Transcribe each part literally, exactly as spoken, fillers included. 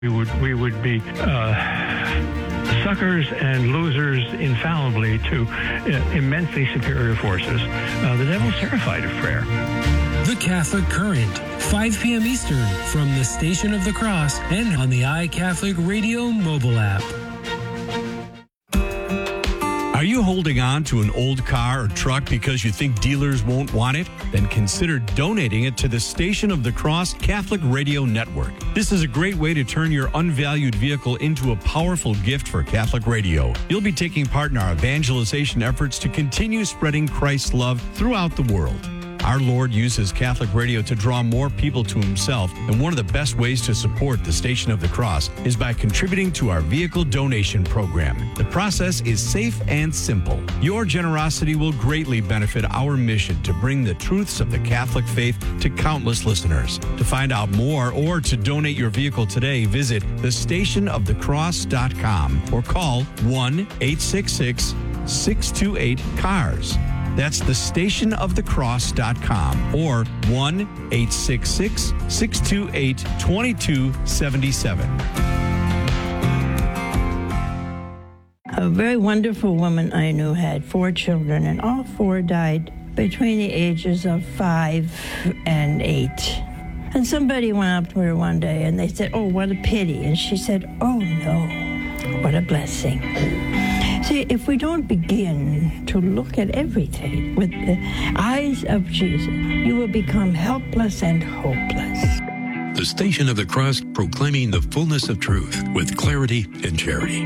We would we would be uh, suckers and losers infallibly to uh, immensely superior forces. Uh, the devil's terrified of prayer. The Catholic Current, five p.m. Eastern, from the Station of the Cross and on the iCatholic Radio mobile app. Are you holding on to an old car or truck because you think dealers won't want it? Then consider donating it to the Station of the Cross Catholic Radio Network. This is a great way to turn your unvalued vehicle into a powerful gift for Catholic radio. You'll be taking part in our evangelization efforts to continue spreading Christ's love throughout the world. Our Lord uses Catholic radio to draw more people to himself, and one of the best ways to support the Station of the Cross is by contributing to our vehicle donation program. The process is safe and simple. Your generosity will greatly benefit our mission to bring the truths of the Catholic faith to countless listeners. To find out more or to donate your vehicle today, visit the station of the cross dot com or call one eight six six, six two eight, C A R S. That's the station of the cross dot com or one eight six six, six two eight, two two seven seven. A very wonderful woman I knew had four children, and all four died between the ages of five and eight. And somebody went up to her one day and they said, "Oh, what a pity." And she said, "Oh, no, what a blessing." See, if we don't begin to look at everything with the eyes of Jesus, you will become helpless and hopeless. The Station of the Cross, proclaiming the fullness of truth with clarity and charity.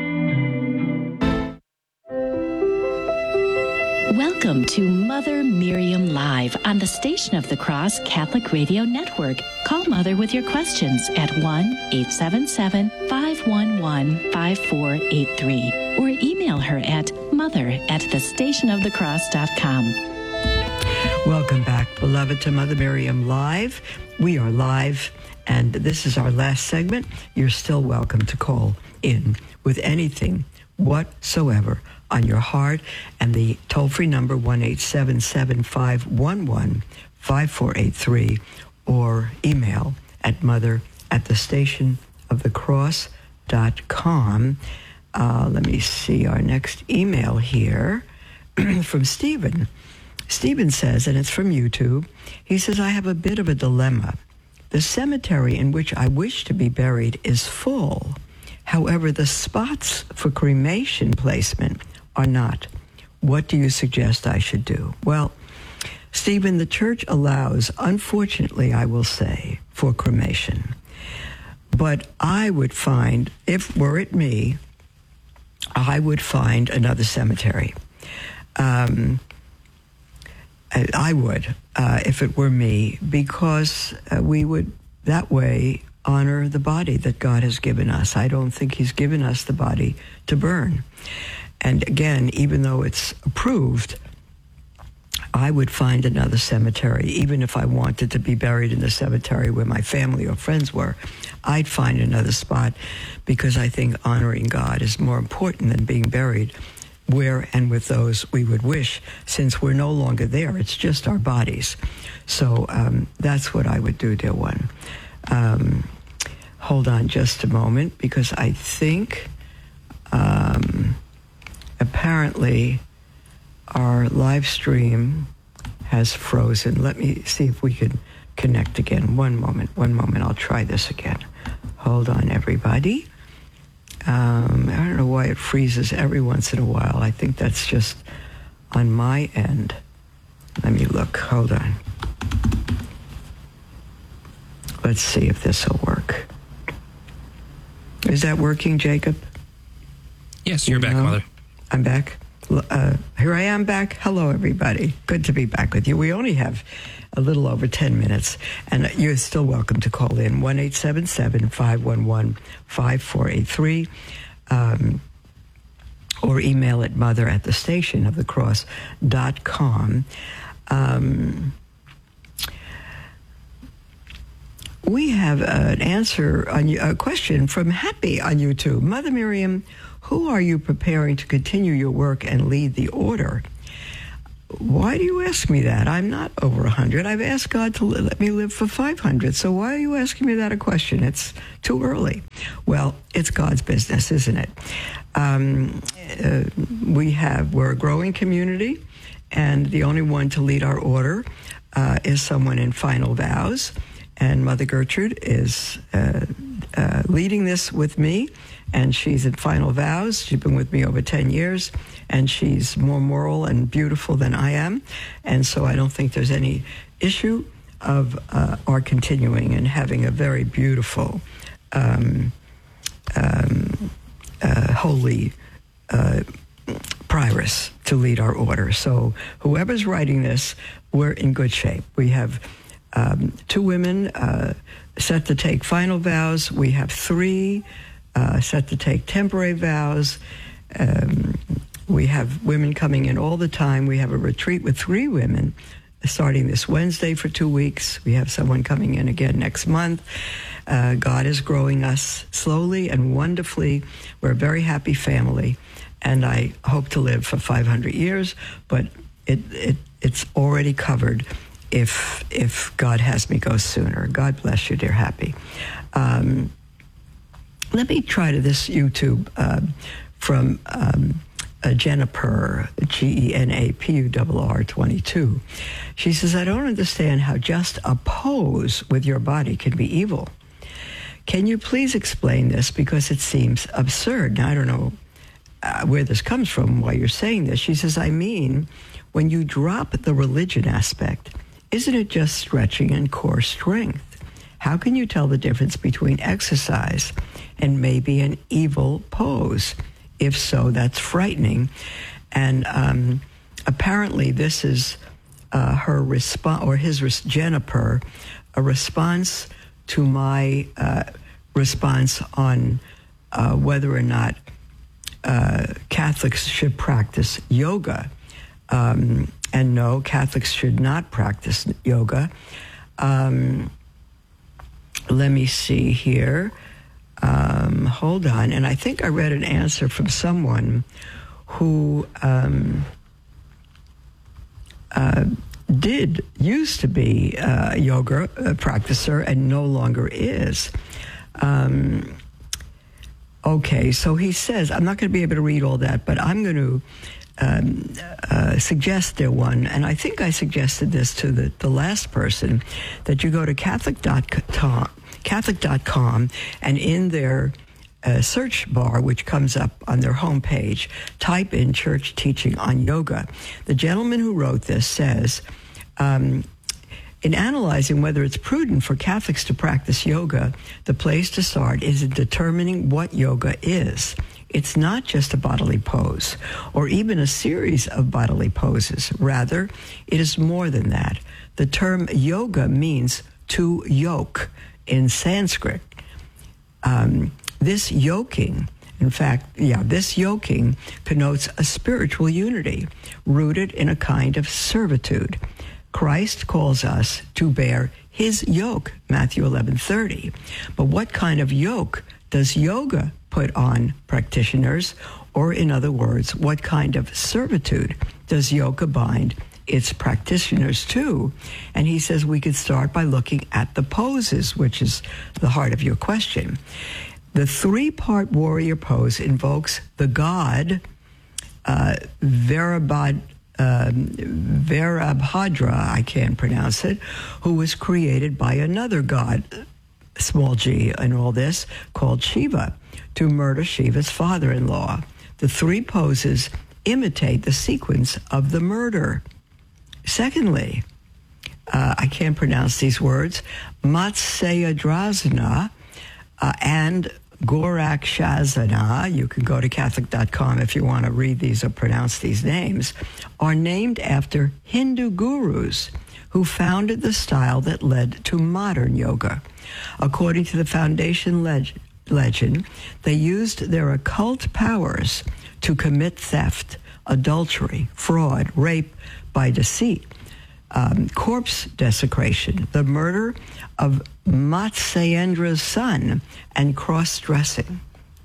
Welcome to Mother Miriam Live on the Station of the Cross Catholic Radio Network. Call Mother with your questions at one eight seven seven, five one one, five four eight three or email her at mother at the station of the cross dot com. Welcome back, beloved, to Mother Miriam Live. We are live, and this is our last segment. You're still welcome to call in with anything whatsoever on your heart, and the toll-free number one eight seven seven, five one one, five four eight three or email at mother at the station of the cross dot com. Uh, let me see our next email here from Stephen. Stephen says, and it's from YouTube, he says, "I have a bit of a dilemma. The cemetery in which I wish to be buried is full. However, the spots for cremation placement are not. What do you suggest I should do?" Well, Stephen, the church allows, unfortunately, I will say, for cremation. But I would find, if were it me, I would find another cemetery. Um, I, I would, uh, if it were me, because uh, we would that way honor the body that God has given us. I don't think he's given us the body to burn. And again, even though it's approved, I would find another cemetery. Even if I wanted to be buried in the cemetery where my family or friends were, I'd find another spot, because I think honoring God is more important than being buried where and with those we would wish, since we're no longer there. It's just our bodies. So um, that's what I would do, dear one. Um, hold on just a moment, because I think um, apparently our live stream has frozen. Let me see if we can connect again. One moment, one moment. I'll try this again. Hold on, everybody. Um, I don't know why it freezes every once in a while. I think that's just on my end. Let me look. Hold on. Let's see if this will work. Is that working, Jacob? Yes, you're you back, know? Mother. I'm back. Uh, here I am back. Hello, everybody. Good to be back with you. We only have a little over ten minutes, and you're still welcome to call in one eight seven seven, five one one, five four eight three um, or email at mother at the station of the cross dot com. Um, we have an answer on a question from Happy on YouTube. Mother Miriam, who are you preparing to continue your work and lead the order? why do you ask me that? I'm not over one hundred. I've asked God to let me live for five hundred. So why are you asking me that a question? It's too early. Well, it's God's business, isn't it? Um, uh, we have, we're a growing community, and the only one to lead our order uh, is someone in final vows. And Mother Gertrude is uh, uh, leading this with me, and she's in final vows. She's been with me over ten years, and she's more moral and beautiful than I am. And so I don't think there's any issue of uh, our continuing and having a very beautiful, um, um, uh, holy uh, prioress to lead our order. So whoever's writing this, we're in good shape. We have um, two women uh, set to take final vows. We have three uh, set to take temporary vows. Um, we have women coming in all the time. We have a retreat with three women starting this Wednesday for two weeks. We have someone coming in again next month. Uh, God is growing us slowly and wonderfully. We're a very happy family, and I hope to live for five hundred years, but it, it it's already covered if if God has me go sooner. God bless you, dear Happy. Um, let me try to this YouTube uh, from um, uh, Jennifer, G E N A P U R R twenty-two. She says, I don't understand how just a pose with your body can be evil. Can you please explain this, because it seems absurd? Now, I don't know uh, where this comes from, why you're saying this. She says, I mean, when you drop the religion aspect, isn't it just stretching and core strength? How can you tell the difference between exercise and maybe an evil pose? If so, that's frightening. And um, apparently this is uh, her response, or his, res- Jennifer, a response to my uh, response on uh, whether or not uh, Catholics should practice yoga. Um, and no, Catholics should not practice yoga. Um, let me see here. Um, hold on. And I think I read an answer from someone who um, uh, did used to be a yoga practicer and no longer is. Um, okay, so he says, I'm not going to be able to read all that, but I'm going to um, uh, suggest there one, and I think I suggested this to the, the last person, that you go to Catholic dot com, Catholic dot com, and in their uh, search bar, which comes up on their homepage, type in church teaching on yoga. The gentleman who wrote this says, um, in analyzing whether it's prudent for Catholics to practice yoga, the place to start is in determining what yoga is. It's not just a bodily pose or even a series of bodily poses. Rather, it is more than that. The term yoga means to yoke in Sanskrit. Um, this yoking, in fact, yeah, this yoking connotes a spiritual unity rooted in a kind of servitude. Christ calls us to bear his yoke, Matthew eleven thirty. But what kind of yoke does yoga put on practitioners? Or in other words, what kind of servitude does yoga bind its practitioners to? And he says we could start by looking at the poses, which is the heart of your question. The three-part warrior pose invokes the god uh, Virabhadra, Um, Virabhadra, I can't pronounce it, who was created by another god, small g in all this, called Shiva, to murder Shiva's father-in-law. The three poses imitate the sequence of the murder. Secondly, uh, I can't pronounce these words, Matsayadrasana uh, and Gorakshasana, you can go to Catholic dot com if you want to read these or pronounce these names, are named after Hindu gurus who founded the style that led to modern yoga. According to the foundation leg- legend, they used their occult powers to commit theft, adultery, fraud, rape by deceit, um, corpse desecration, the murder of Matsyendra's son, and cross-dressing.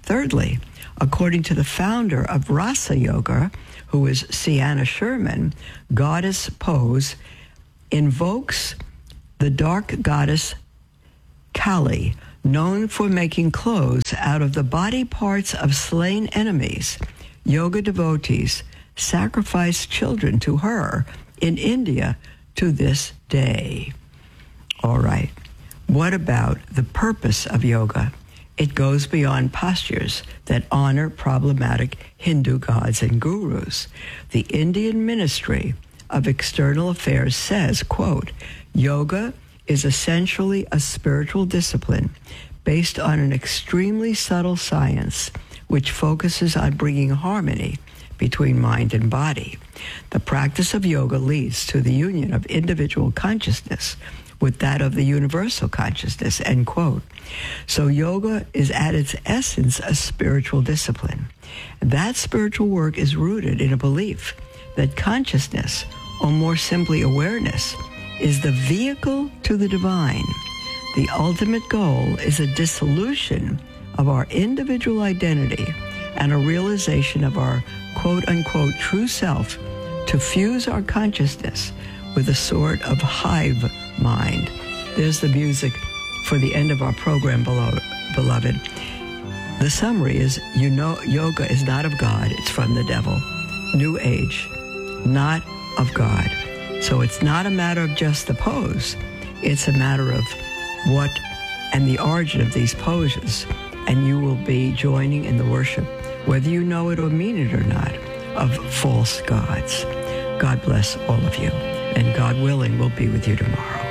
Thirdly, according to the founder of Rasa Yoga, who is Sienna Sherman, goddess pose invokes the dark goddess Kali, known for making clothes out of the body parts of slain enemies. Yoga devotees sacrifice children to her in India to this day. All right. What about the purpose of yoga? It goes beyond postures that honor problematic Hindu gods and gurus. The Indian Ministry of External Affairs says, quote, yoga is essentially a spiritual discipline based on an extremely subtle science which focuses on bringing harmony between mind and body. The practice of yoga leads to the union of individual consciousness with that of the universal consciousness, end quote. So yoga is at its essence a spiritual discipline. That spiritual work is rooted in a belief that consciousness, or more simply awareness, is the vehicle to the divine. The ultimate goal is a dissolution of our individual identity and a realization of our quote-unquote true self to fuse our consciousness with a sort of hive mind. There's the music for the end of our program, beloved. The summary is, you know, yoga is not of God, it's from the devil. New Age, not of God. So it's not a matter of just the pose. It's a matter of what and the origin of these poses. And you will be joining in the worship, whether you know it or mean it or not, of false gods. God bless all of you. And God willing, we'll be with you tomorrow.